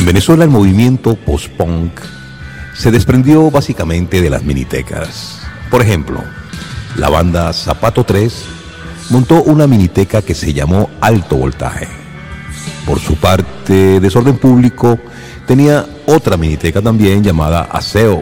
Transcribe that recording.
En Venezuela el movimiento post-punk se desprendió básicamente de las minitecas. Por ejemplo, la banda Zapato 3 montó una miniteca que se llamó Alto Voltaje. Por su parte, Desorden Público tenía otra miniteca también llamada Aseo.